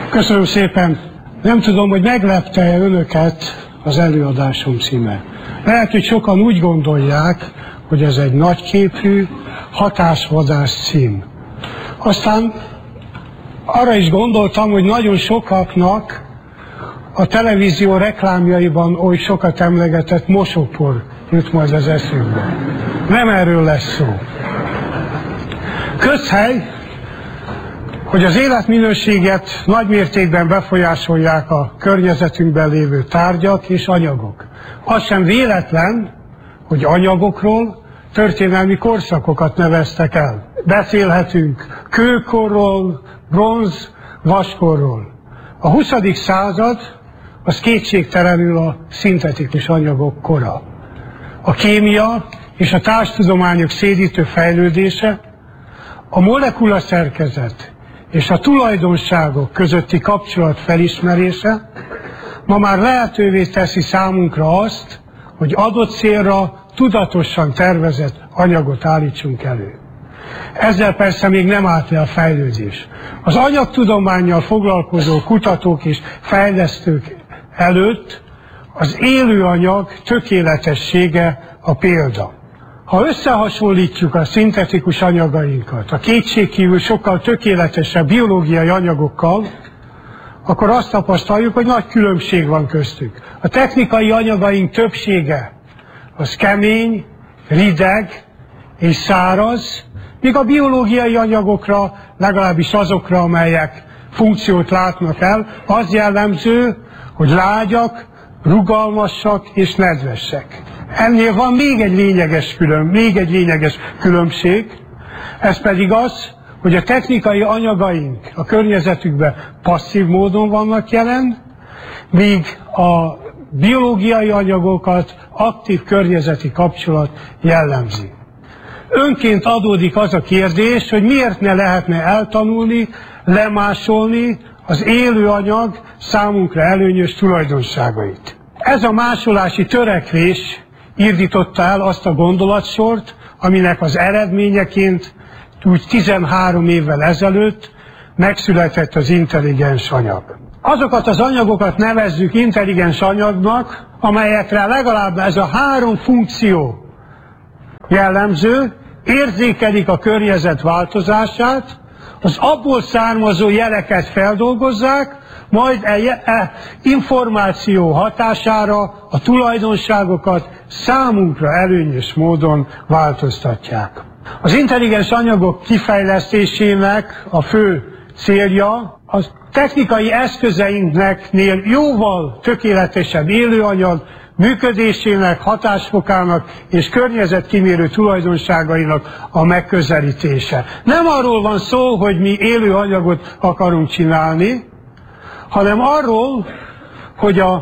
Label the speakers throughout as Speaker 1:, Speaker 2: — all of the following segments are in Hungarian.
Speaker 1: Köszönöm szépen. Nem tudom, hogy meglepte önöket az előadásom címe. Lehet, hogy sokan úgy gondolják, hogy ez egy nagyképű, hatásvadász cím. Aztán arra is gondoltam, hogy nagyon sokaknak a televízió reklámjaiban oly sokat emlegetett mosópor jut majd az eszükbe. Nem erről lesz szó. Közhely, hogy az életminőséget nagymértékben befolyásolják a környezetünkben lévő tárgyak és anyagok. Az sem véletlen, hogy anyagokról történelmi korszakokat neveztek el. Beszélhetünk kőkorról, bronz, vaskorról. A 20. század az kétségtelenül a szintetikus anyagok kora. A kémia és a társtudományok szédítő fejlődése, a molekula szerkezet és a tulajdonságok közötti kapcsolat felismerése ma már lehetővé teszi számunkra azt, hogy adott célra tudatosan tervezett anyagot állítsunk elő. Ezzel persze még nem állt le a fejlődés. Az anyagtudománnyal foglalkozó kutatók és fejlesztők előtt az élőanyag tökéletessége a példa. Ha összehasonlítjuk a szintetikus anyagainkat a kétségkívül sokkal tökéletesebb biológiai anyagokkal, akkor azt tapasztaljuk, hogy nagy különbség van köztük. A technikai anyagaink többsége az kemény, rideg és száraz, míg a biológiai anyagokra, legalábbis azokra, amelyek funkciót látnak el, az jellemző, hogy lágyak, rugalmasak és nedvesek. Ennél van még egy lényeges különbség, ez pedig az, hogy a technikai anyagaink a környezetükben passzív módon vannak jelen, míg a biológiai anyagokat aktív környezeti kapcsolat jellemzi. Önként adódik az a kérdés, hogy miért ne lehetne eltanulni, lemásolni az élő anyag számunkra előnyös tulajdonságait. Ez a másolási törekvés indította el azt a gondolatsort, aminek az eredményeként úgy 13 évvel ezelőtt megszületett az intelligens anyag. Azokat az anyagokat nevezzük intelligens anyagnak, amelyekre legalább ez a 3 funkció jellemző, érzékelik a környezet változását, az abból származó jeleket feldolgozzák, majd információ hatására a tulajdonságokat számunkra előnyös módon változtatják. Az intelligens anyagok kifejlesztésének a fő célja a technikai eszközeinknél jóval tökéletesebb élőanyag működésének, hatásfokának és környezetkímélő tulajdonságainak a megközelítése. Nem arról van szó, hogy mi élő anyagot akarunk csinálni, hanem arról, hogy az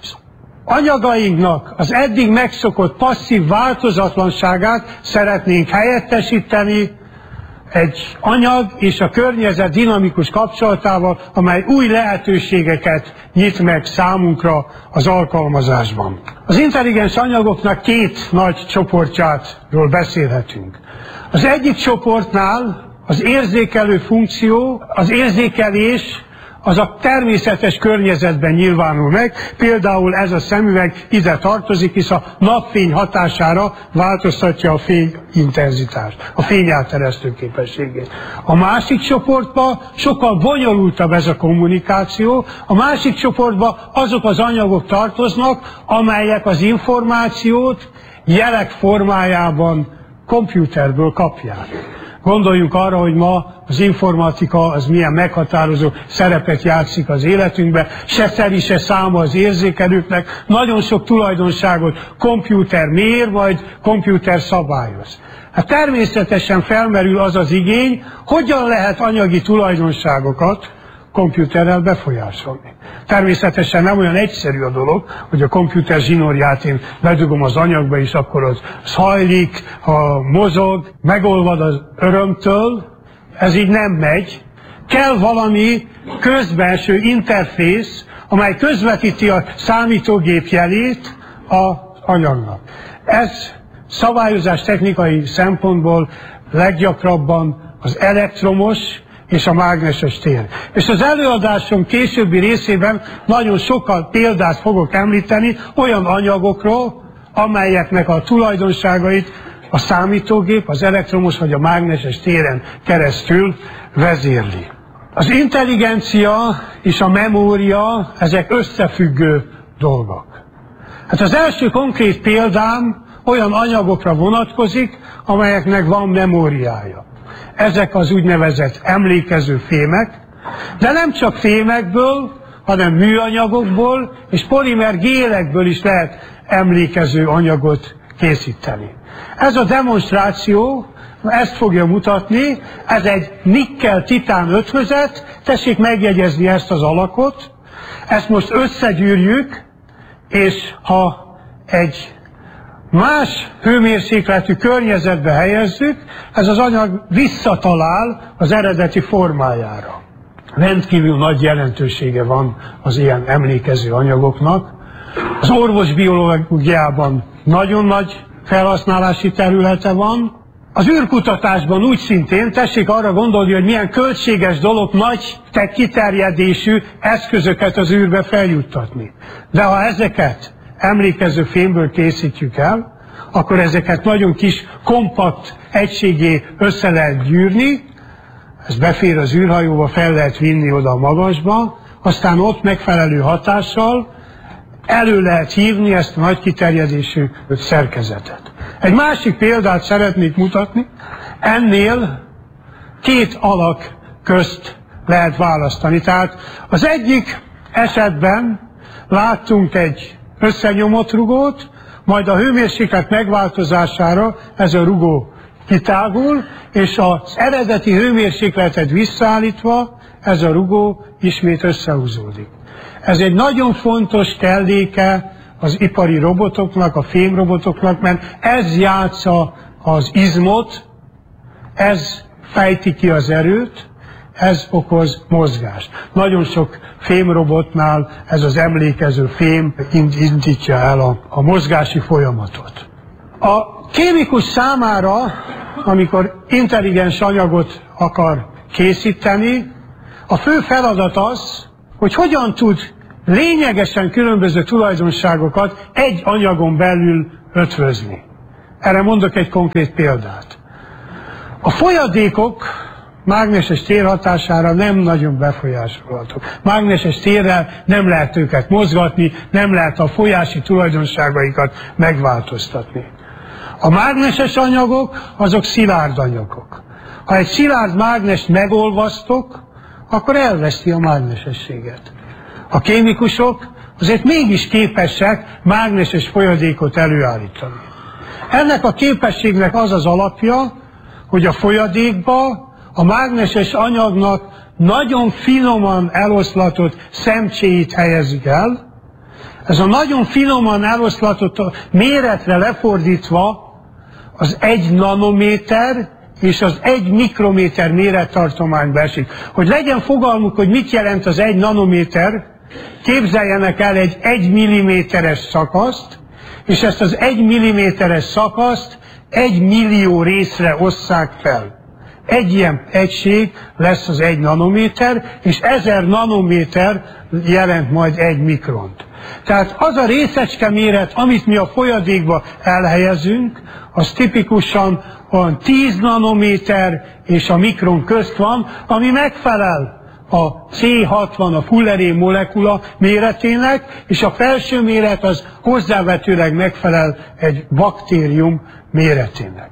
Speaker 1: anyagainknak az eddig megszokott passzív változatlanságát szeretnénk helyettesíteni egy anyag és a környezet dinamikus kapcsolatával, amely új lehetőségeket nyit meg számunkra az alkalmazásban. Az intelligens anyagoknak 2 nagy csoportjáról beszélhetünk. Az egyik csoportnál az érzékelő funkció, az érzékelés az a természetes környezetben nyilvánul meg, például ez a szemüveg ide tartozik, hisz a napfény hatására változtatja a fényintenzitást, a fényelteresztő képességét. A másik csoportban sokkal bonyolultabb ez a kommunikáció, a másik csoportban azok az anyagok tartoznak, amelyek az információt jelek formájában komputerből kapják. Gondoljunk arra, hogy ma az informatika az milyen meghatározó szerepet játszik az életünkben, se szeri, se száma az érzékelőknek, nagyon sok tulajdonságot komputer mér, vagy komputer szabályoz. Hát természetesen felmerül az az igény, hogyan lehet anyagi tulajdonságokat komputerrel befolyásolni. Természetesen nem olyan egyszerű a dolog, hogy a komputer zsinórját én bedugom az anyagba, és akkor az hajlik, ha mozog, megolvad az örömtől, ez így nem megy. Kell valami közbenső interfész, amely közvetíti a számítógép jelét az anyagnak. Ez szabályozás technikai szempontból leggyakrabban az elektromos és a mágneses tér. És az előadásom későbbi részében nagyon sokkal példát fogok említeni olyan anyagokról, amelyeknek a tulajdonságait a számítógép, az elektromos vagy a mágneses téren keresztül vezérli. Az intelligencia és a memória, ezek összefüggő dolgok. Hát az első konkrét példám olyan anyagokra vonatkozik, amelyeknek van memóriája. Ezek az úgynevezett emlékező fémek, de nem csak fémekből, hanem műanyagokból és polimer gélekből is lehet emlékező anyagot készíteni. Ez a demonstráció ezt fogja mutatni, ez egy nikkel-titán ötvözet, tessék megjegyezni ezt az alakot, ezt most összegyűrjük, és ha egy más hőmérsékletű környezetbe helyezzük, ez az anyag visszatalál az eredeti formájára. Rendkívül nagy jelentősége van az ilyen emlékező anyagoknak. Az orvosbiológiában nagyon nagy felhasználási területe van. Az űrkutatásban úgy szintén, tessék arra gondolni, hogy milyen költséges dolog nagy kiterjedésű eszközöket az űrbe feljuttatni. De ha ezeket emlékező fémből készítjük el, akkor ezeket nagyon kis, kompakt egységé össze lehet gyűrni, ez befér az űrhajóba, fel lehet vinni oda a magasba, aztán ott megfelelő hatással elő lehet hívni ezt a nagy kiterjedésű szerkezetet. Egy másik példát szeretnék mutatni, ennél két alak közt lehet választani. Tehát az egyik esetben láttunk egy összenyomott rugót, majd a hőmérséklet megváltozására ez a rugó kitágul, és az eredeti hőmérsékletet visszaállítva ez a rugó ismét összehúzódik. Ez egy nagyon fontos kelléke az ipari robotoknak, a fémrobotoknak, mert ez játsza az izmot, ez fejti ki az erőt, ez okoz mozgást. Nagyon sok fémrobotnál ez az emlékező fém indítja el a mozgási folyamatot. A kémikus számára, amikor intelligens anyagot akar készíteni, a fő feladat az, hogy hogyan tud lényegesen különböző tulajdonságokat egy anyagon belül ötvözni. Erre mondok egy konkrét példát. A folyadékok mágneses tér hatására nem nagyon befolyásolhatók. Mágneses térrel nem lehet őket mozgatni, nem lehet a folyási tulajdonságaikat megváltoztatni. A mágneses anyagok, azok szilárd anyagok. Ha egy szilárd mágnest megolvasztok, akkor elveszti a mágnesességet. A kémikusok azért mégis képesek mágneses folyadékot előállítani. Ennek a képességnek az az alapja, hogy a folyadékba a mágneses anyagnak nagyon finoman eloszlatott szemcséit helyezik el. Ez a nagyon finoman eloszlatott méretre lefordítva az 1 nanométer és az 1 mikrométer mérettartományba esik. Hogy legyen fogalmuk, hogy mit jelent az 1 nanométer, képzeljenek el egy 1 milliméteres szakaszt, és ezt az 1 milliméteres szakaszt 1 millió részre osszák fel. Egy ilyen egység lesz az 1 nanométer, és 1000 nanométer jelent majd 1 mikront. Tehát az a részecske méret, amit mi a folyadékba elhelyezünk, az tipikusan olyan 10 nanométer és a mikron közt van, ami megfelel a C60, a fullerén molekula méretének, és a felső méret az hozzávetőleg megfelel egy baktérium méretének.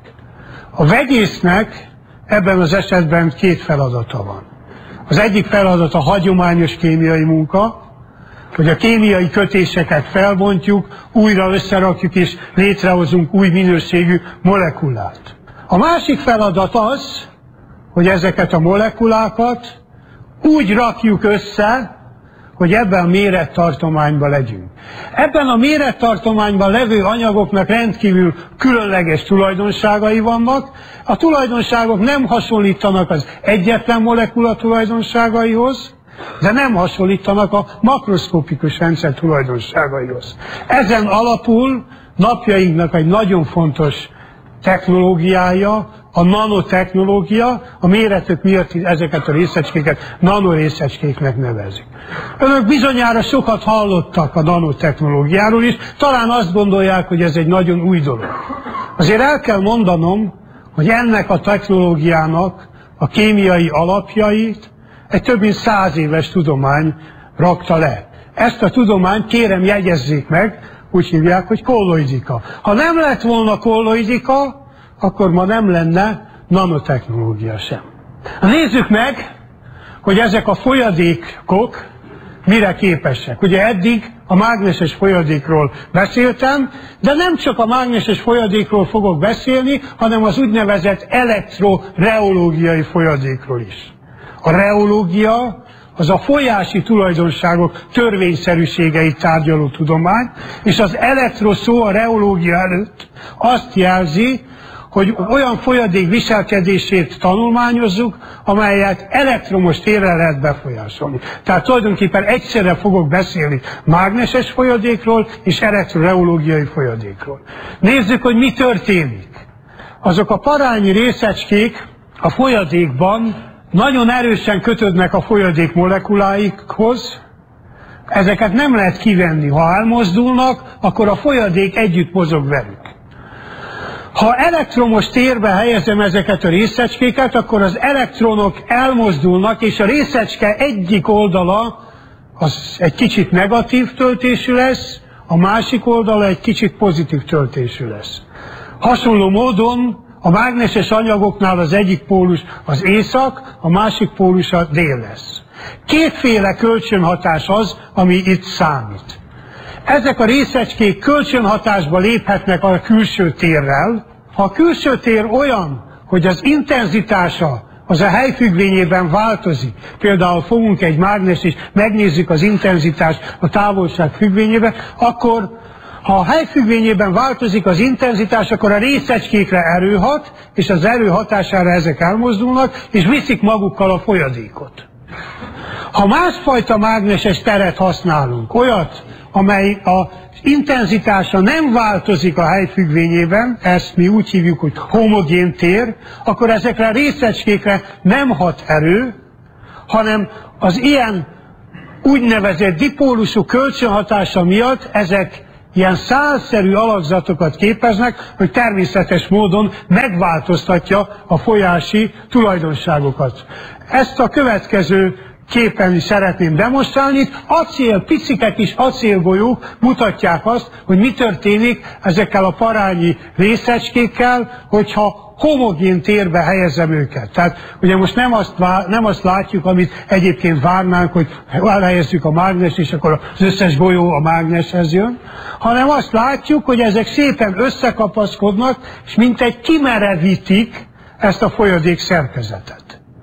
Speaker 1: A vegyésznek ebben az esetben két feladata van. Az egyik feladat a hagyományos kémiai munka, hogy a kémiai kötéseket felbontjuk, újra összerakjuk és létrehozunk új minőségű molekulát. A másik feladat az, hogy ezeket a molekulákat úgy rakjuk össze, hogy ebben a mérettartományban legyünk. Ebben a mérettartományban levő anyagoknak rendkívül különleges tulajdonságai vannak. A tulajdonságok nem hasonlítanak az egyetlen molekula tulajdonságaihoz, de nem hasonlítanak a makroszkopikus rendszer tulajdonságaihoz. Ezen alapul napjainknak egy nagyon fontos technológiája a nanotechnológia, a méretük miatt ezeket a részecskéket nanorészecskéknek nevezik. Önök bizonyára sokat hallottak a nanotechnológiáról is, talán azt gondolják, hogy ez egy nagyon új dolog. Azért el kell mondanom, hogy ennek a technológiának a kémiai alapjait egy több mint 100 éves tudomány rakta le. Ezt a tudományt kérem jegyezzék meg, úgy hívják, hogy kolloidika. Ha nem lett volna kolloidika, akkor ma nem lenne nanotechnológia sem. Nézzük meg, hogy ezek a folyadékok mire képesek. Ugye eddig a mágneses folyadékról beszéltem, de nem csak a mágneses folyadékról fogok beszélni, hanem az úgynevezett elektroreológiai folyadékról is. A reológia az a folyási tulajdonságok törvényszerűségeit tárgyaló tudomány, és az elektroszó a reológia előtt azt jelzi, hogy olyan folyadék viselkedését tanulmányozzuk, amelyet elektromos térrel lehet befolyásolni. Tehát tulajdonképpen egyszerre fogok beszélni mágneses folyadékról és elektroreológiai folyadékról. Nézzük, hogy mi történik. Azok a parányi részecskék a folyadékban nagyon erősen kötődnek a folyadék molekuláikhoz, ezeket nem lehet kivenni. Ha elmozdulnak, akkor a folyadék együtt mozog velük. Ha elektromos térbe helyezem ezeket a részecskéket, akkor az elektronok elmozdulnak, és a részecske egyik oldala az egy kicsit negatív töltésű lesz, a másik oldala egy kicsit pozitív töltésű lesz. Hasonló módon a mágneses anyagoknál az egyik pólus az észak, a másik pólus a dél lesz. Kétféle kölcsönhatás az, ami itt számít. Ezek a részecskék kölcsönhatásba léphetnek a külső térrel. Ha a külső tér olyan, hogy az intenzitása az a hely függvényében változik, például fogunk egy mágnest és megnézzük az intenzitást a távolság függvényében, akkor ha a hely függvényében változik az intenzitás, akkor a részecskékre erő hat, és az erő hatására ezek elmozdulnak, és viszik magukkal a folyadékot. Ha másfajta mágneses teret használunk, olyat, amely az intenzitása nem változik a hely függvényében, ezt mi úgy hívjuk, hogy homogén tér, akkor ezekre a részecskékre nem hat erő, hanem az ilyen úgynevezett dipólusú kölcsönhatása miatt ezek ilyen szálszerű alakzatokat képeznek, hogy természetes módon megváltoztatja a folyási tulajdonságokat. Ezt a következő képen is szeretném demonstrálni. Picike kis acélgolyók mutatják azt, hogy mi történik ezekkel a parányi részecskékkel, hogyha homogén térbe helyezem őket. Tehát ugye most nem azt látjuk, amit egyébként várnánk, hogy elhelyezzük a mágnest, és akkor az összes golyó a mágneshez jön, hanem azt látjuk, hogy ezek szépen összekapaszkodnak, és mintegy kimerevítik ezt a folyadék szerkezetet.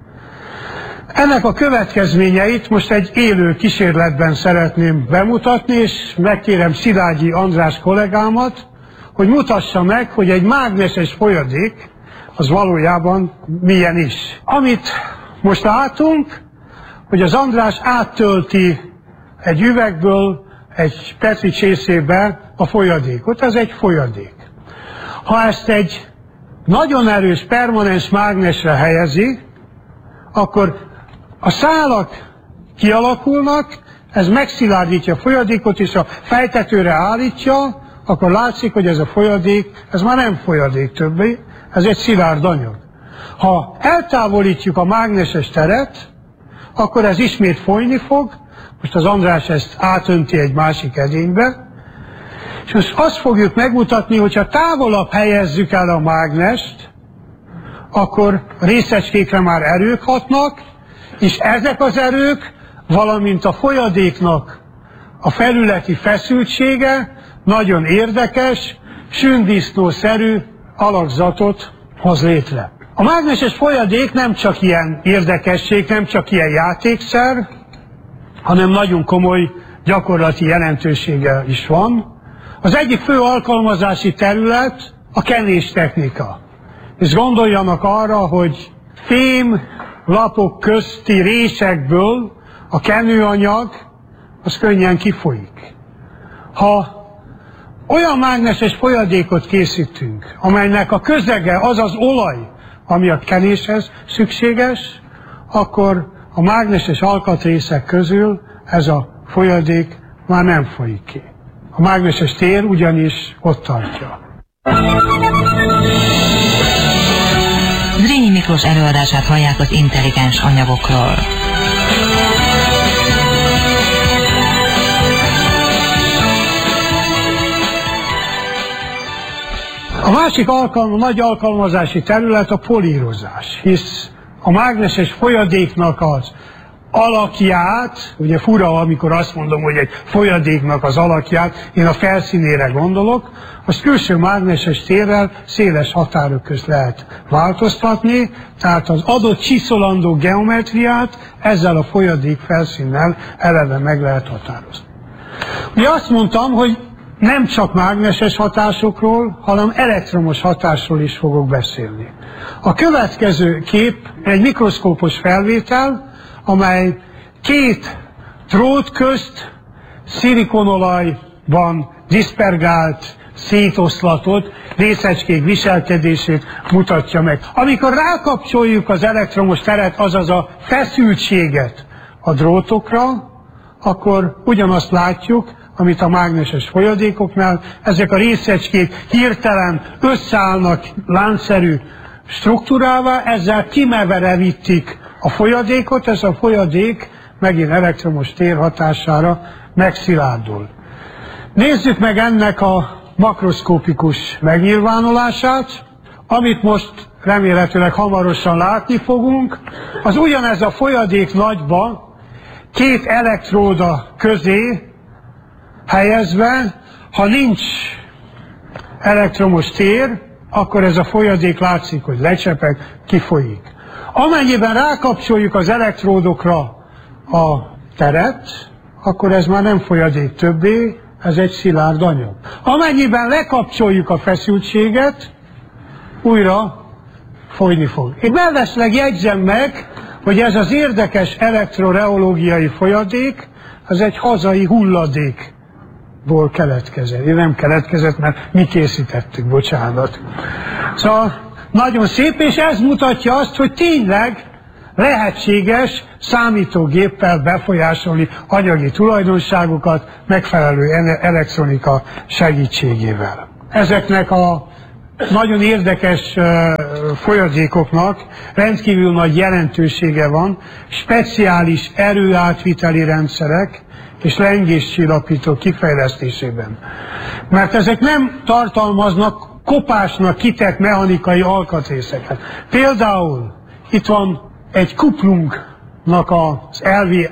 Speaker 1: Ennek a következményeit most egy élő kísérletben szeretném bemutatni, és megkérem Szilágyi András kollégámat, hogy mutassa meg, hogy egy mágneses folyadék az valójában milyen is. Amit most látunk, hogy az András áttölti egy üvegből egy petri csészébe a folyadékot. Ez egy folyadék. Ha ezt egy nagyon erős permanens mágnesre helyezi, akkor a szálak kialakulnak, ez megszilárdítja a folyadékot, és a fejtetőre állítja, akkor látszik, hogy ez a folyadék, ez már nem folyadék többé, ez egy szilárd anyag. Ha eltávolítjuk a mágneses teret, akkor ez ismét folyni fog, most az András ezt átönti egy másik edénybe, és most azt fogjuk megmutatni, hogyha távolabb helyezzük el a mágnest, akkor részecskékre már erők hatnak, és ezek az erők, valamint a folyadéknak a felületi feszültsége nagyon érdekes, sünddisznószerű alakzatot hoz létre. A mágneses folyadék nem csak ilyen érdekesség, nem csak ilyen játékszer, hanem nagyon komoly gyakorlati jelentősége is van. Az egyik fő alkalmazási terület a kenéstechnika. És gondoljanak arra, hogy fém lapok közti résekből a kenőanyag az könnyen kifolyik. Ha olyan mágneses folyadékot készítünk, amelynek a közege az az olaj, ami a kenéshez szükséges, akkor a mágneses alkatrészek közül ez a folyadék már nem folyik ki. A mágneses tér ugyanis ott tartja.
Speaker 2: Zrínyi Miklós előadását hallják az intelligens anyagokról.
Speaker 1: A másik nagy alkalmazási terület a polírozás, hisz a mágneses folyadéknak az alakját, ugye fura, amikor azt mondom, hogy egy folyadéknak az alakját, én a felszínére gondolok, az külső mágneses térrel széles határok közt lehet változtatni, tehát az adott csiszolandó geometriát ezzel a folyadék felszínnel eleve meg lehet határozni. Ugye azt mondtam, hogy nem csak mágneses hatásokról, hanem elektromos hatásról is fogok beszélni. A következő kép egy mikroszkópos felvétel, amely két drót közt szilikonolajban diszpergált, szétoszlatott részecskék viselkedését mutatja meg. Amikor rákapcsoljuk az elektromos teret, azaz a feszültséget a drótokra, akkor ugyanazt látjuk, amit a mágneses folyadékoknál, ezek a részecskék hirtelen összeállnak láncszerű struktúrává, ezzel kimeverevítik a folyadékot, ez a folyadék megint elektromos tér hatására megszilárdul. Nézzük meg ennek a makroszkópikus megnyilvánulását, amit most remélhetőleg hamarosan látni fogunk. Az ugyanez a folyadék nagyba két elektróda közé helyezve, ha nincs elektromos tér, akkor ez a folyadék látszik, hogy lecsepeg, kifolyik. Amennyiben rákapcsoljuk az elektródokra a teret, akkor ez már nem folyadék többé, ez egy szilárd anyag. Amennyiben lekapcsoljuk a feszültséget, újra folyni fog. Én mellesleg jegyzem meg, hogy ez az érdekes elektroreológiai folyadék, az egy hazai hulladékból keletkezett. Nem keletkezett, mert mi készítettük, bocsánat. Szóval nagyon szép, és ez mutatja azt, hogy tényleg lehetséges számítógéppel befolyásolni anyagi tulajdonságokat megfelelő elektronika segítségével. Ezeknek a nagyon érdekes folyadékoknak rendkívül nagy jelentősége van, speciális erőátviteli rendszerek és lengéscsillapítók kifejlesztésében. Mert ezek nem tartalmaznak kopásnak kitett mechanikai alkatrészeket. Például itt van egy kuplungnak az elvi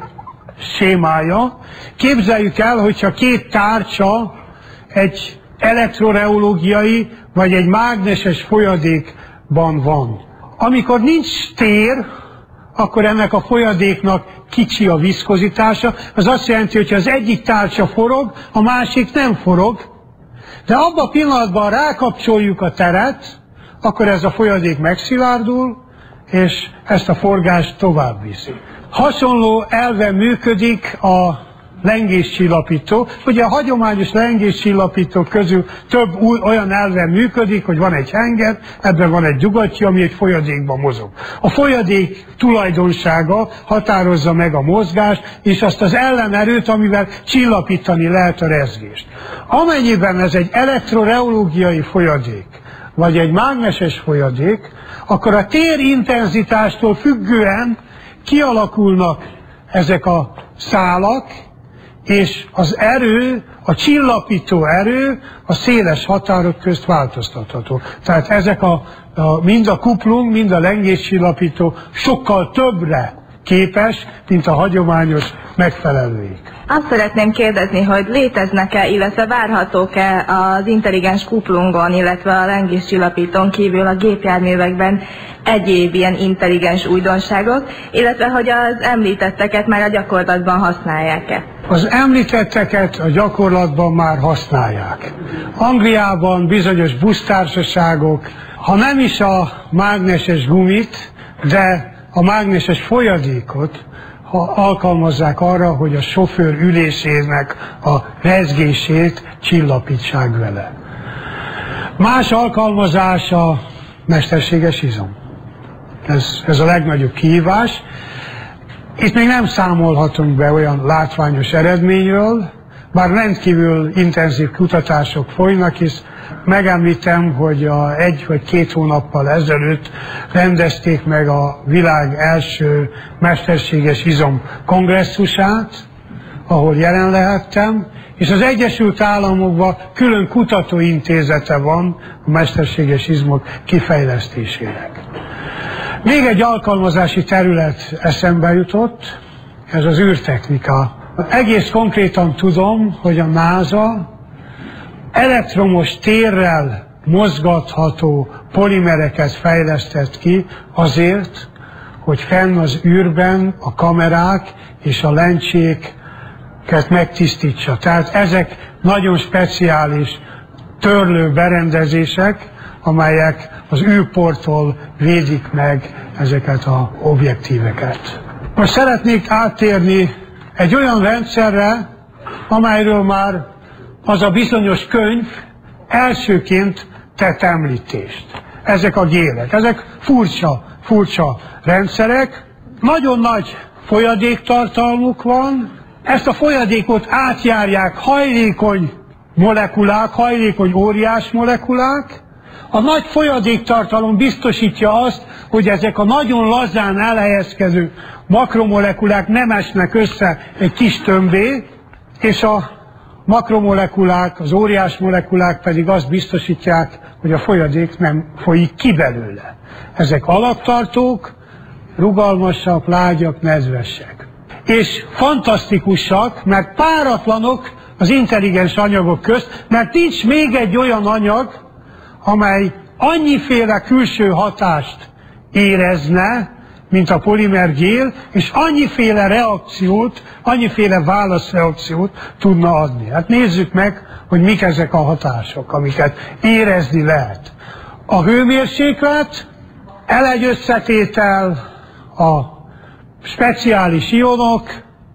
Speaker 1: sémája. Képzeljük el, hogyha két tárcsa egy elektroreológiai vagy egy mágneses folyadékban van. Amikor nincs tér, akkor ennek a folyadéknak kicsi a viszkozitása. Az azt jelenti, hogy ha az egyik tárcsa forog, a másik nem forog. De abban a pillanatban rákapcsoljuk a teret, akkor ez a folyadék megszilárdul, és ezt a forgást tovább viszi. Hasonló elven működik a lengéscsillapító. Ugye a hagyományos lengéscsillapítók közül több olyan elven működik, hogy van egy henger, ebben van egy dugattyú, ami egy folyadékban mozog. A folyadék tulajdonsága határozza meg a mozgást, és azt az ellenerőt, amivel csillapítani lehet a rezgést. Amennyiben ez egy elektroreológiai folyadék, vagy egy mágneses folyadék, akkor a térintenzitástól függően kialakulnak ezek a szálak, és az erő, a csillapító erő a széles határok közt változtatható. Tehát ezek mind a kuplung, mind a lengéscsillapító sokkal többre képes, mint a hagyományos megfelelőik.
Speaker 3: Azt szeretném kérdezni, hogy léteznek-e, illetve várhatók-e az intelligens kuplungon, illetve a lengéscsillapítón kívül a gépjárművekben egyéb ilyen intelligens újdonságok, illetve hogy az említetteket már a gyakorlatban használják-e?
Speaker 1: Az említetteket a gyakorlatban már használják. Angliában bizonyos busztársaságok, ha nem is a mágneses gumit, de a mágneses folyadékot alkalmazzák arra, hogy a sofőr ülésének a rezgését csillapítsák vele. Más alkalmazás a mesterséges izom. Ez a legnagyobb kihívás. Itt még nem számolhatunk be olyan látványos eredményről, bár rendkívül intenzív kutatások folynak, és megemlítem, hogy 1 vagy 2 hónappal ezelőtt rendezték meg a világ első mesterséges izom kongresszusát, ahol jelen lehettem, és az Egyesült Államokban külön kutatóintézete van a mesterséges izmok kifejlesztésének. Még egy alkalmazási terület eszembe jutott, ez az űrtechnika. Egész konkrétan tudom, hogy a NASA elektromos térrel mozgatható polimereket fejlesztett ki azért, hogy fenn az űrben a kamerák és a lencséket megtisztítsa. Tehát ezek nagyon speciális törlő berendezések, amelyek az űrporttól védik meg ezeket az objektíveket. Most szeretnék áttérni egy olyan rendszerre, amelyről már az a bizonyos könyv elsőként tett említést. Ezek a gélek, ezek furcsa rendszerek, nagyon nagy folyadéktartalmuk van, ezt a folyadékot átjárják hajlékony molekulák, hajlékony óriás molekulák. A nagy folyadéktartalom biztosítja azt, hogy ezek a nagyon lazán elhelyezkedő makromolekulák nem esnek össze egy kis tömbbé, és a makromolekulák, az óriás molekulák pedig azt biztosítják, hogy a folyadék nem folyik ki belőle. Ezek alaptartók, rugalmasak, lágyak, nedvesek. És fantasztikusak, mert páratlanok az intelligens anyagok közt, mert nincs még egy olyan anyag, amely annyiféle külső hatást érezne, mint a polimergél, és annyiféle reakciót, annyiféle válaszreakciót tudna adni. Hát nézzük meg, hogy mik ezek a hatások, amiket érezni lehet. A hőmérséklet, elegyösszetétel, a speciális ionok,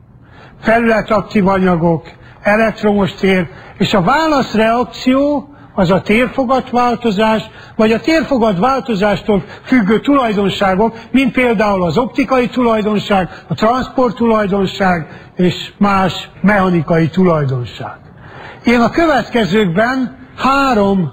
Speaker 1: felületaktív anyagok, elektromos tér, és a válaszreakció az a térfogatváltozás, vagy a térfogatváltozástól függő tulajdonságok, mint például az optikai tulajdonság, a transzport tulajdonság és más mechanikai tulajdonság. Én a következőkben 3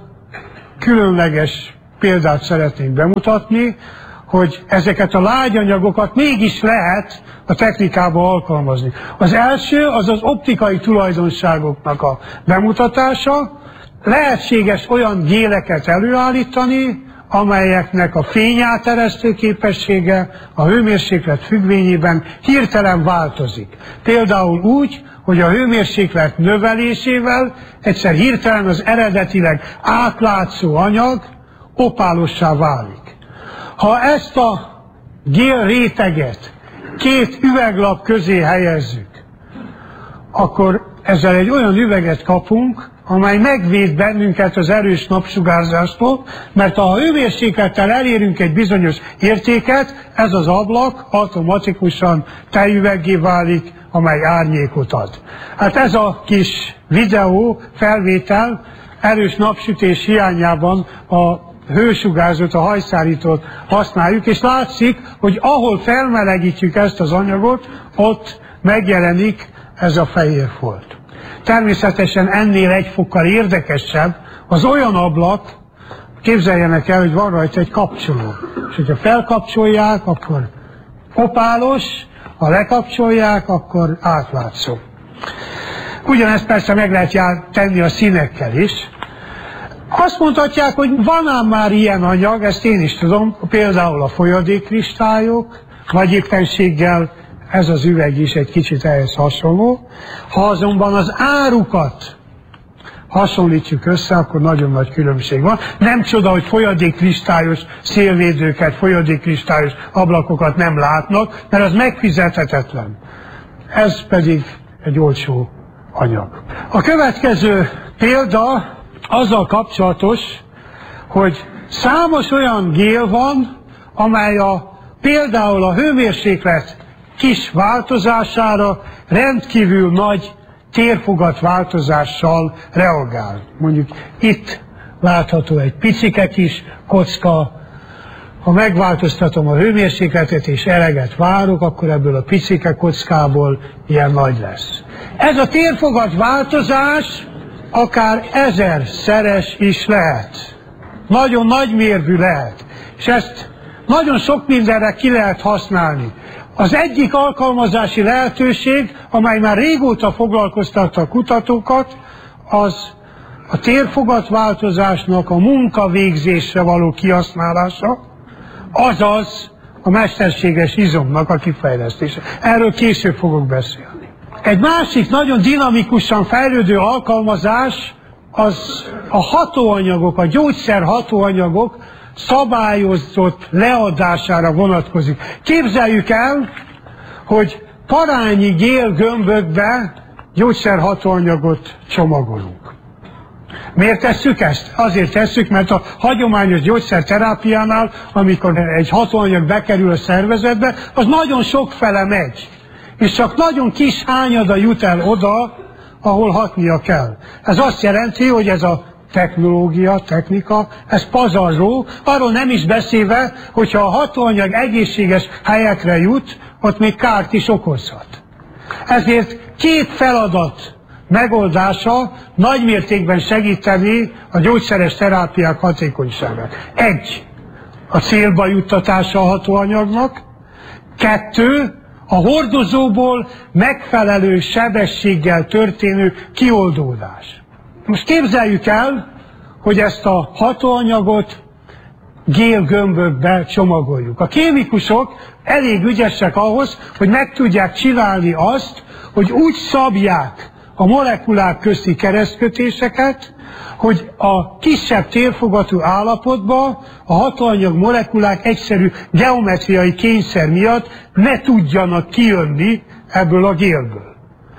Speaker 1: különleges példát szeretnék bemutatni, hogy ezeket a lágyanyagokat mégis lehet a technikában alkalmazni. Az első az az optikai tulajdonságoknak a bemutatása. Lehetséges olyan géleket előállítani, amelyeknek a fényáteresztő képessége a hőmérséklet függvényében hirtelen változik. Például úgy, hogy a hőmérséklet növelésével egyszer hirtelen az eredetileg átlátszó anyag opálossá válik. Ha ezt a gél réteget 2 üveglap közé helyezzük, akkor ezzel egy olyan üveget kapunk, amely megvéd bennünket az erős napsugárzástól, mert ha a hőmérséklettel elérünk egy bizonyos értéket, ez az ablak automatikusan tejüveggé válik, amely árnyékot ad. Hát ez a kis videó felvétel erős napsütés hiányában a hősugárzót, a hajszárítót használjuk, és látszik, hogy ahol felmelegítjük ezt az anyagot, ott megjelenik ez a fehér folt. Természetesen ennél egy fokkal érdekesebb az olyan ablak, képzeljenek el, hogy van rajta egy kapcsoló. És hogyha felkapcsolják, akkor opálos, ha lekapcsolják, akkor átlátszó. Ugyanezt persze meg lehet tenni a színekkel is. Azt mondhatják, hogy van ám már ilyen anyag, ezt én is tudom, például a folyadékkristályok, vagy éppenséggel ez az üveg is egy kicsit ehhez hasonló. Ha azonban az árukat hasonlítjuk össze, akkor nagyon nagy különbség van. Nem csoda, hogy folyadékkristályos szélvédőket, folyadékkristályos ablakokat nem látnak, mert az megfizethetetlen. Ez pedig egy olcsó anyag. A következő példa azzal kapcsolatos, hogy számos olyan gél van, amely például a hőmérséklet kis változására rendkívül nagy térfogatváltozással reagál. Mondjuk itt látható egy picike kis kocka, ha megváltoztatom a hőmérsékletet és eleget várok, akkor ebből a picike kockából ilyen nagy lesz. Ez a térfogat változás akár 1000-szeres is lehet. Nagyon nagy mérvű lehet. És ezt nagyon sok mindenre ki lehet használni. Az egyik alkalmazási lehetőség, amely már régóta foglalkoztatta a kutatókat, az a térfogatváltozásnak a munkavégzésre való kihasználása, azaz a mesterséges izomnak a kifejlesztése. Erről később fogok beszélni. Egy másik nagyon dinamikusan fejlődő alkalmazás az a hatóanyagok, a gyógyszer hatóanyagok szabályozott leadására vonatkozik. Képzeljük el, hogy parányi gélgömbökbe gyógyszerhatóanyagot csomagolunk. Miért tesszük ezt? Azért tesszük, mert a hagyományos gyógyszerterápiánál, amikor egy hatóanyag bekerül a szervezetbe, az nagyon sokfele megy. És csak nagyon kis hányada jut el oda, ahol hatnia kell. Ez azt jelenti, hogy ez a technika, ez pazarló, arról nem is beszélve, hogyha a hatóanyag egészséges helyekre jut, ott még kárt is okozhat. Ezért két feladat megoldása nagymértékben segíteni a gyógyszeres terápiák hatékonyságát. 1. A célba juttatása a hatóanyagnak. 2. A hordozóból megfelelő sebességgel történő kioldódás. Most képzeljük el, hogy ezt a hatóanyagot gélgömbökbe csomagoljuk. A kémikusok elég ügyesek ahhoz, hogy meg tudják csinálni azt, hogy úgy szabják a molekulák közti keresztkötéseket, hogy a kisebb térfogatú állapotban a hatóanyag molekulák egyszerű geometriai kényszer miatt ne tudjanak kijönni ebből a gélből.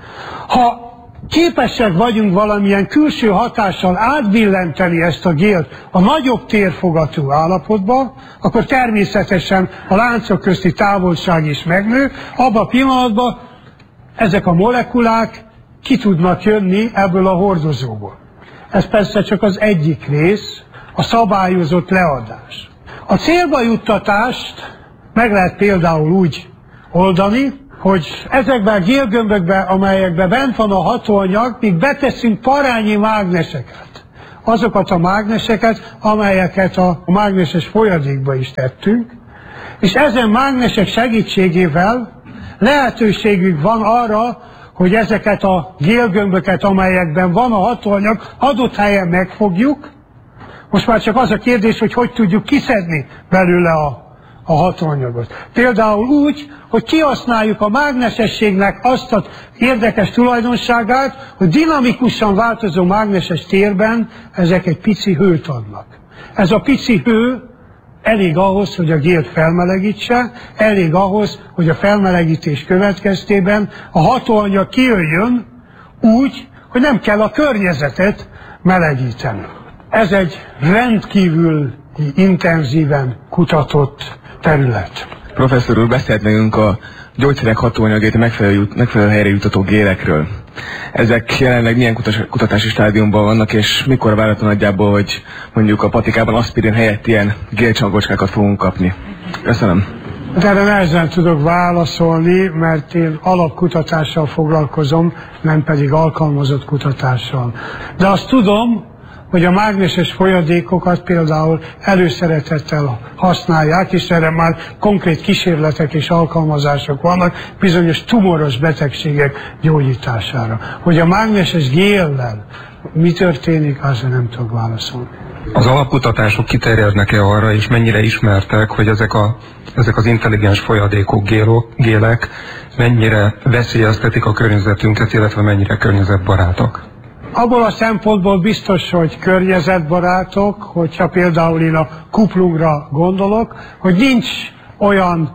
Speaker 1: Ha képesek vagyunk valamilyen külső hatással átbillenteni ezt a gélt a nagyobb térfogatú állapotba, akkor természetesen a láncok közti távolság is megnő, abban a pillanatban ezek a molekulák ki tudnak jönni ebből a hordozóból. Ez persze csak az egyik rész, a szabályozott leadás. A célba juttatást meg lehet például úgy oldani, hogy ezekben a gélgömbökben, amelyekben bent van a hatóanyag, még beteszünk parányi mágneseket. Azokat a mágneseket, amelyeket a mágneses folyadékba is tettünk, és ezen mágnesek segítségével lehetőségünk van arra, hogy ezeket a gélgömböket, amelyekben van a hatóanyag, adott helyen megfogjuk. Most már csak az a kérdés, hogy hogy tudjuk kiszedni belőle a hatóanyagot. Például úgy, hogy kihasználjuk a mágnesességnek azt az érdekes tulajdonságát, hogy dinamikusan változó mágneses térben ezek egy pici hőt adnak. Ez a pici hő elég ahhoz, hogy a gélt felmelegítse, elég ahhoz, hogy a felmelegítés következtében a hatóanyag kijöjjön úgy, hogy nem kell a környezetet melegíteni. Ez egy rendkívül intenzíven kutatott terület.
Speaker 4: Professzor úr, beszélt nekünk a gyógyszerek hatóanyagét megfelelő helyre jutató gélekről. Ezek jelenleg milyen kutatási stádiumban vannak, és mikor várható nagyjából, hogy mondjuk a patikában aspirin helyett ilyen gélcsangocskákat fogunk kapni? Köszönöm.
Speaker 1: De erre nehezen tudok válaszolni, mert én alapkutatással foglalkozom, nem pedig alkalmazott kutatással. De azt tudom, hogy a mágneses folyadékokat például előszeretettel használják, és erre már konkrét kísérletek és alkalmazások vannak bizonyos tumoros betegségek gyógyítására. Hogy a mágneses géllel mi történik, azra nem tudok válaszolni.
Speaker 5: Az alapkutatások kiterjednek-e arra, és mennyire ismertek, hogy ezek az intelligens folyadékok, gélek mennyire veszélyeztetik a környezetünket, illetve mennyire környezetbarátok?
Speaker 1: Abból a szempontból biztos, hogy környezetbarátok, hogyha például én a kuplungra gondolok, hogy nincs olyan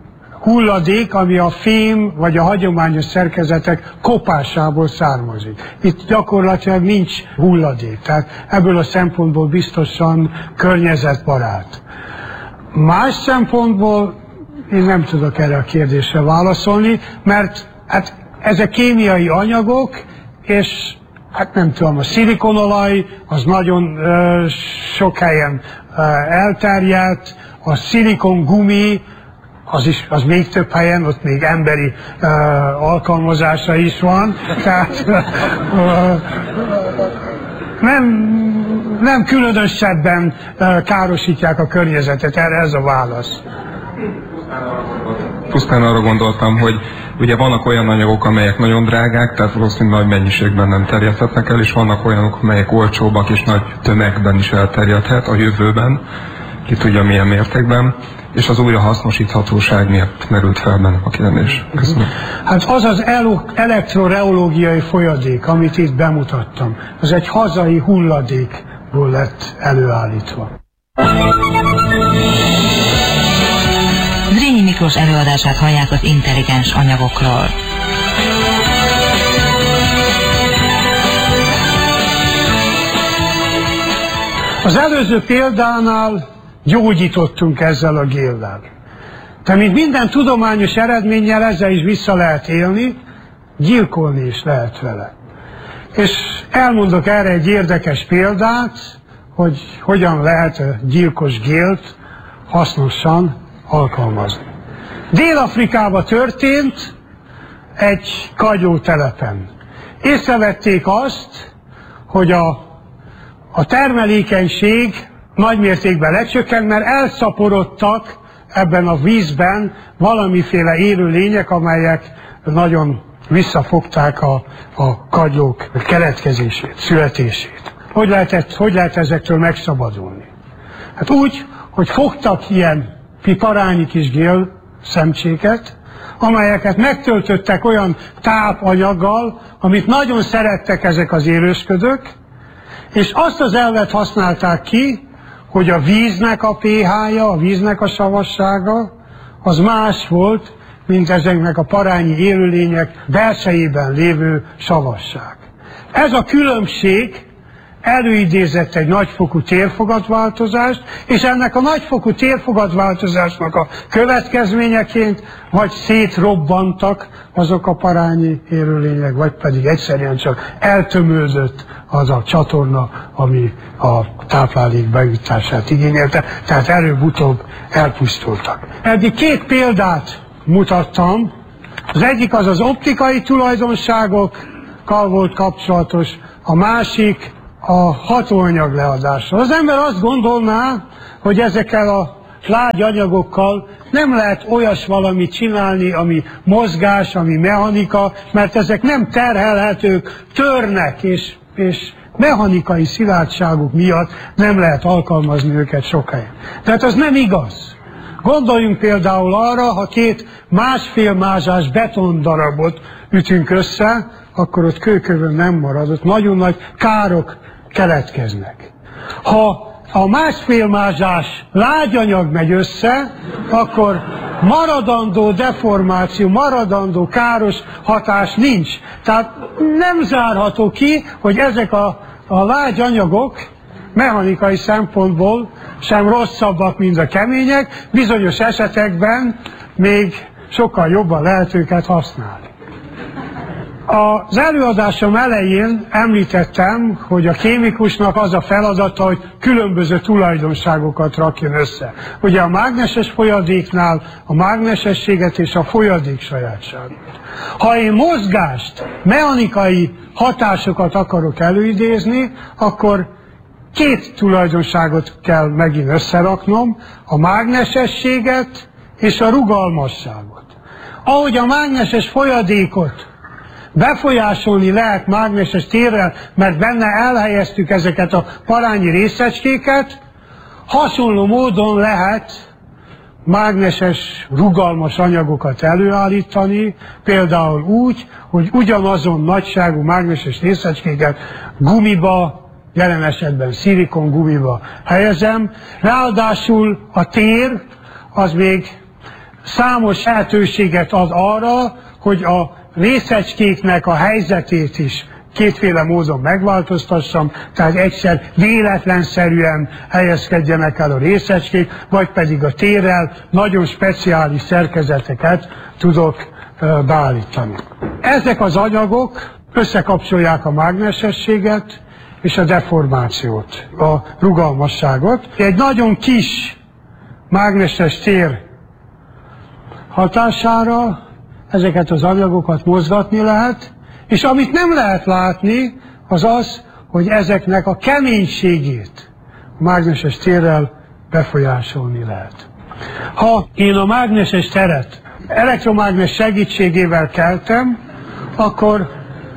Speaker 1: hulladék, ami a fém vagy a hagyományos szerkezetek kopásából származik. Itt gyakorlatilag nincs hulladék, tehát ebből a szempontból biztosan környezetbarát. Más szempontból én nem tudok erre a kérdésre válaszolni, mert hát ezek kémiai anyagok, és hát nem tudom, a szilikonolaj, az nagyon sok helyen elterjedt, a szilikongumi, az még több helyen, ott még emberi alkalmazása is van, tehát nem különösebben károsítják a környezetet, erre ez a válasz.
Speaker 5: Pusztán arra gondoltam, hogy ugye vannak olyan anyagok, amelyek nagyon drágák, tehát valószínűleg nagy mennyiségben nem terjedhetnek el, és vannak olyanok, amelyek olcsóbbak és nagy tömegben is elterjedhet a jövőben, ki tudja milyen mértékben, és az újrahasznosíthatóság miatt merült fel benne a kérdés. Köszönöm.
Speaker 1: Hát az az elektroreológiai folyadék, amit itt bemutattam, az egy hazai hulladékból lett előállítva.
Speaker 2: Zrínyi Miklós előadását hallják az intelligens anyagokról.
Speaker 1: Az előző példánál gyógyítottunk ezzel a géllel. De mint minden tudományos eredménnyel ezzel is vissza lehet élni, gyilkolni is lehet vele. És elmondok erre egy érdekes példát, hogy hogyan lehet a gyilkos gélt hasznosan alkalmazni. Dél-Afrikában történt egy kagylótelepen. Észrevették azt, hogy a termelékenység nagymértékben lecsökkent, mert elszaporodtak ebben a vízben valamiféle élőlények, amelyek nagyon visszafogták a kagylók keletkezését, születését. Hogy lehet ezektől megszabadulni? Hát úgy, hogy fogtak ilyen piparányi kis gél szemcséket, amelyeket megtöltöttek olyan tápanyaggal, amit nagyon szerettek ezek az élősködők, és azt az elvet használták ki, hogy a víznek a pH-ja, a víznek a savassága, az más volt, mint ezeknek a parányi élőlények belsejében lévő savasság. Ez a különbség előidézett egy nagyfokú térfogatváltozást, és ennek a nagyfokú térfogatváltozásnak a következményeként vagy szétrobbantak azok a parányi élőlények, vagy pedig egyszerűen csak eltömődött az a csatorna, ami a táplálék bejutását igényelte, tehát előbb-utóbb elpusztultak. Eddig két példát mutattam, az egyik az az optikai tulajdonságokkal volt kapcsolatos, a másik a hatóanyag leadással. Az ember azt gondolná, hogy ezekkel a lágy anyagokkal nem lehet olyas valamit csinálni, ami mozgás, ami mechanika, mert ezek nem terhelhetők, törnek, és mechanikai szilárdságuk miatt nem lehet alkalmazni őket sok helyen. Tehát az nem igaz. Gondoljunk például arra, ha két másfél mázsás betondarabot ütünk össze, akkor ott kőkövön nem marad, ott nagyon nagy károk keletkeznek. Ha a másfél mázsás lágyanyag megy össze, akkor maradandó deformáció, maradandó káros hatás nincs. Tehát nem zárható ki, hogy ezek a lágyanyagok mechanikai szempontból sem rosszabbak, mint a kemények, bizonyos esetekben még sokkal jobban lehet őket használni. Az előadásom elején említettem, hogy a kémikusnak az a feladata, hogy különböző tulajdonságokat rakjon össze. Ugye a mágneses folyadéknál a mágnesességet és a folyadék sajátságot. Ha én mozgást, mechanikai hatásokat akarok előidézni, akkor két tulajdonságot kell megint összeraknom, a mágnesességet és a rugalmasságot. Ahogy a mágneses folyadékot befolyásolni lehet mágneses térrel, mert benne elhelyeztük ezeket a parányi részecskéket, hasonló módon lehet mágneses, rugalmas anyagokat előállítani, például úgy, hogy ugyanazon nagyságú mágneses részecskéket gumiba, jelen esetben szilikon gumiba helyezem, ráadásul a tér az még számos lehetőséget ad arra, hogy a részecskéknek a helyzetét is kétféle módon megváltoztassam, tehát egyszer véletlenszerűen helyezkedjenek el a részecskék, vagy pedig a térrel nagyon speciális szerkezeteket tudok beállítani. Ezek az anyagok összekapcsolják a mágnesességet és a deformációt, a rugalmasságot. Egy nagyon kis mágneses tér hatására ezeket az anyagokat mozgatni lehet, és amit nem lehet látni, az az, hogy ezeknek a keménységét a mágneses térrel befolyásolni lehet. Ha én a mágneses teret elektromágnes segítségével keltem, akkor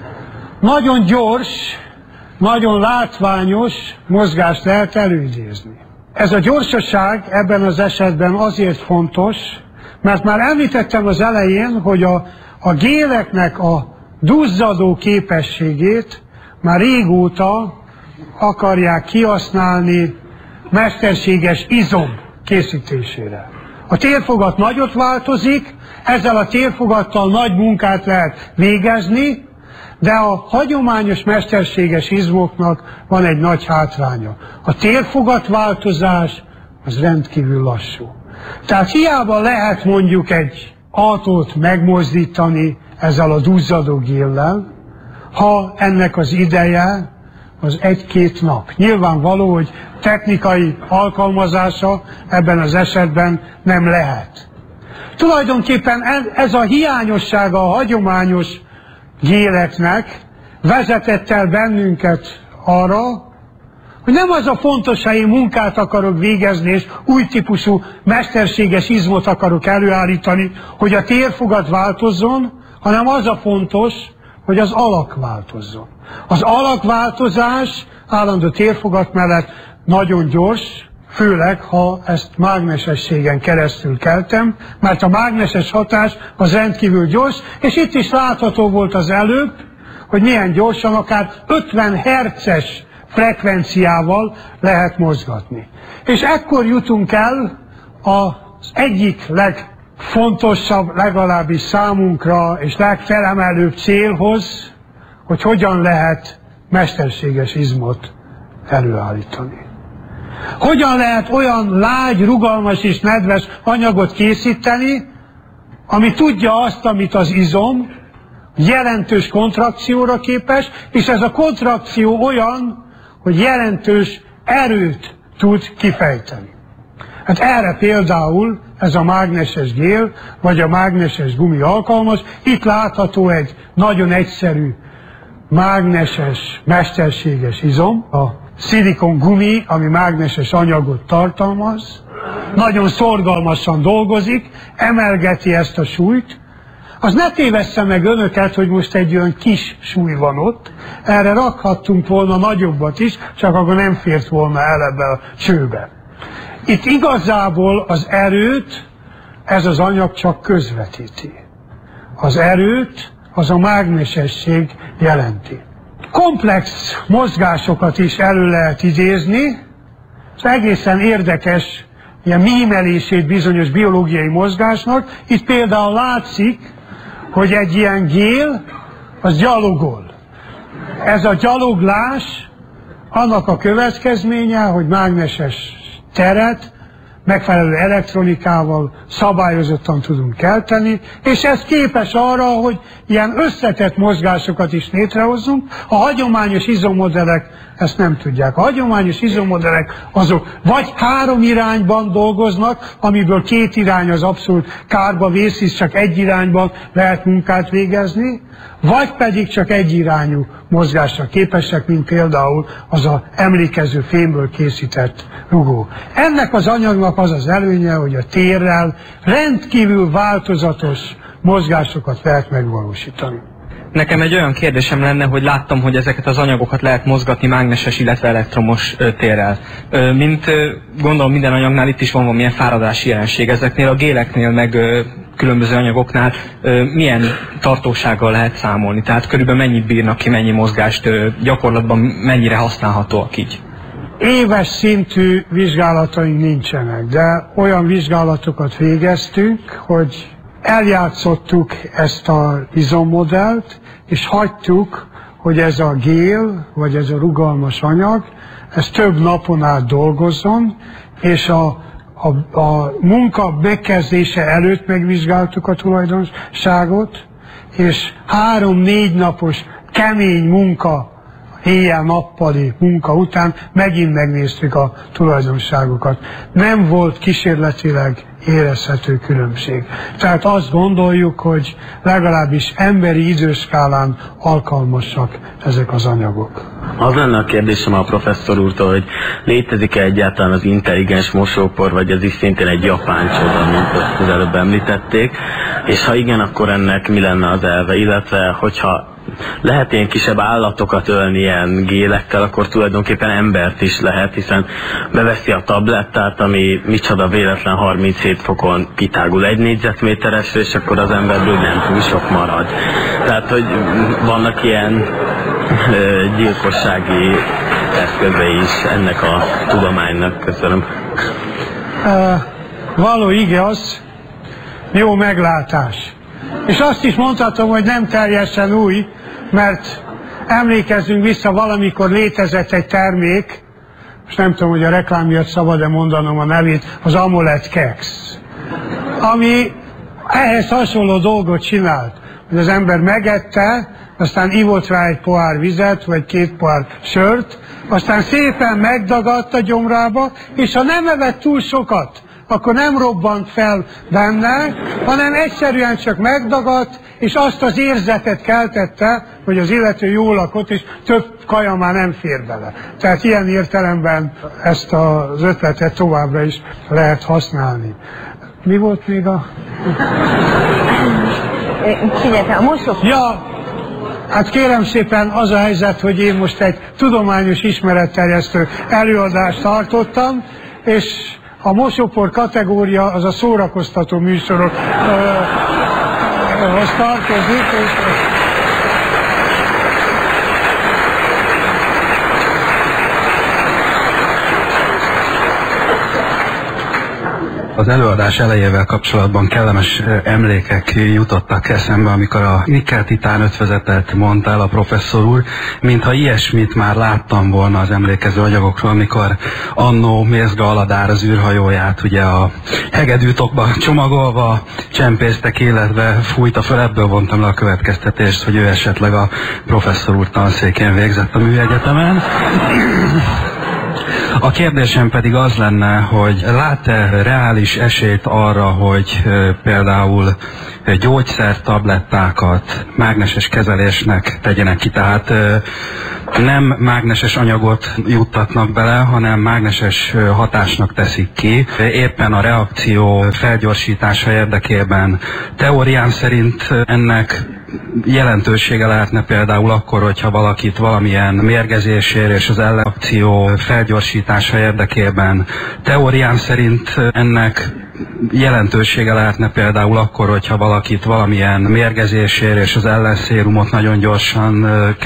Speaker 1: nagyon gyors, nagyon látványos mozgást lehet előidézni. Ez a gyorsaság ebben az esetben azért fontos, mert már említettem az elején, hogy a géleknek a duzzadó képességét már régóta akarják kihasználni mesterséges izom készítésére. A térfogat nagyot változik, ezzel a térfogattal nagy munkát lehet végezni, de a hagyományos mesterséges izmoknak van egy nagy hátránya. A térfogatváltozás az rendkívül lassú. Tehát hiába lehet mondjuk egy autót megmozdítani ezzel a duzzadó géllel, ha ennek az ideje az 1-2 nap. Nyilvánvaló, hogy technikai alkalmazása ebben az esetben nem lehet. Tulajdonképpen ez a hiányossága a hagyományos géleknek vezetett el bennünket arra, hogy nem az a fontos, ha én munkát akarok végezni, és új típusú mesterséges izmot akarok előállítani, hogy a térfogat változzon, hanem az a fontos, hogy az alak változzon. Az alakváltozás állandó térfogat mellett nagyon gyors, főleg, ha ezt mágnesességen keresztül keltem, mert a mágneses hatás az rendkívül gyors, és itt is látható volt az előbb, hogy milyen gyorsan, akár 50 hertzes frekvenciával lehet mozgatni. És ekkor jutunk el az egyik legfontosabb, legalábbis számunkra, és legfelemelőbb célhoz, hogy hogyan lehet mesterséges izmot előállítani. Hogyan lehet olyan lágy, rugalmas és nedves anyagot készíteni, ami tudja azt, amit az izom, jelentős kontrakcióra képes, és ez a kontrakció olyan, hogy jelentős erőt tud kifejteni. Hát erre például ez a mágneses gél, vagy a mágneses gumi alkalmas. Itt látható egy nagyon egyszerű mágneses, mesterséges izom, a szilikon gumi, ami mágneses anyagot tartalmaz, nagyon szorgalmasan dolgozik, emelgeti ezt a súlyt. Az ne tévessze meg önöket, hogy most egy olyan kis súly van ott, erre rakhattunk volna nagyobbat is, csak akkor nem fért volna el ebbe a csőbe. Itt igazából az erőt ez az anyag csak közvetíti. Az erőt az a mágnesesség jelenti. Komplex mozgásokat is elő lehet idézni, ez egészen érdekes ilyen mímelését bizonyos biológiai mozgásnak. Itt például látszik, hogy egy ilyen gél az gyalogol. Ez a gyaloglás annak a következménye, hogy mágneses teret megfelelő elektronikával szabályozottan tudunk kelteni, és ez képes arra, hogy ilyen összetett mozgásokat is létrehozzunk. A hagyományos izommodellek ezt nem tudják. A hagyományos izommodellek azok vagy 3 irányban dolgoznak, amiből 2 irány az abszolút kárba vész, hisz csak egy irányban lehet munkát végezni, vagy pedig csak egyirányú mozgásra képesek, mint például az a emlékező fémből készített rugó. Ennek az anyagnak az az előnye, hogy a térrel rendkívül változatos mozgásokat lehet megvalósítani.
Speaker 6: Nekem egy olyan kérdésem lenne, hogy láttam, hogy ezeket az anyagokat lehet mozgatni mágneses, illetve elektromos térrel. Mint gondolom minden anyagnál itt is van valamilyen fáradási jelenség. Ezeknél a géleknél, meg különböző anyagoknál milyen tartósággal lehet számolni? Tehát körülbelül mennyit bírnak ki, mennyi mozgást, gyakorlatban mennyire használhatóak így?
Speaker 1: Éves szintű vizsgálataink nincsenek, de olyan vizsgálatokat végeztünk, hogy eljátszottuk ezt az izommodellt, és hagytuk, hogy ez a gél, vagy ez a rugalmas anyag, ez több napon át dolgozzon, és a munka megkezdése előtt megvizsgáltuk a tulajdonságot, és 3-4 napos kemény munka, éjjel-nappali munka után megint megnéztük a tulajdonságokat. Nem volt kísérletileg érezhető különbség. Tehát azt gondoljuk, hogy legalábbis emberi időskálán alkalmasak ezek az anyagok.
Speaker 7: Az lenne a kérdésem a professzor úrtól, hogy létezik-e egyáltalán az intelligens mosópor, vagy ez is szintén egy japán csoda, mint azt az előbb említették, és ha igen, akkor ennek mi lenne az elve, illetve hogyha lehet ilyen kisebb állatokat ölni ilyen gélekkel, akkor tulajdonképpen embert is lehet, hiszen beveszi a tablettát, ami micsoda véletlen 37 fokon kitágul 1 négyzetméteresre, és akkor az emberből nem túl sok marad. Tehát, hogy vannak ilyen gyilkossági eszközei is ennek a tudománynak. Köszönöm.
Speaker 1: Való igaz, jó meglátás. És azt is mondhatom, hogy nem teljesen új, mert emlékezzünk vissza, valamikor létezett egy termék, most nem tudom, hogy a reklám miatt szabad-e mondanom a nevét, az Amulet Kex, ami ehhez hasonló dolgot csinált, hogy az ember megette, aztán ivott rá egy pohár vizet, vagy 2 pohár sört, aztán szépen megdagadt a gyomrába, és ha nem evett túl sokat, akkor nem robbant fel benne, hanem egyszerűen csak megdagadt, és azt az érzetet keltette, hogy az illető jól lakott, és több kaja már nem fér bele. Tehát ilyen értelemben ezt az ötletet továbbra is lehet használni. Mi volt még a... Ja, hát kérem szépen, az a helyzet, hogy én most egy tudományos ismeretterjesztő előadást tartottam, és a mosópor kategória az a szórakoztató műsorokhoz tartozik.
Speaker 8: Az előadás elejével kapcsolatban kellemes emlékek jutottak eszembe, amikor a nikkel-titán ötvözetet mondta el a professzor úr, mintha ilyesmit már láttam volna az emlékező anyagokról, amikor annó Mézga Aladár az űrhajóját ugye a hegedűtokba csomagolva csempésztek, illetve fújta fel, ebből vontam le a következtetést, hogy ő esetleg a professzor úr tanszékén végzett a műegyetemen. A kérdésem pedig az lenne, hogy lát-e reális esélyt arra, hogy például gyógyszertablettákat mágneses kezelésnek tegyenek ki, tehát nem mágneses anyagot juttatnak bele, hanem mágneses hatásnak teszik ki. Éppen a reakció felgyorsítása érdekében teóriám szerint ennek jelentősége lehetne például akkor, hogyha valakit valamilyen mérgezésért és az ellenakció felgyorsítása érdekében. Teóriám szerint ennek jelentősége lehetne például akkor, hogyha valakit valamilyen mérgezésért és az ellenszérumot nagyon gyorsan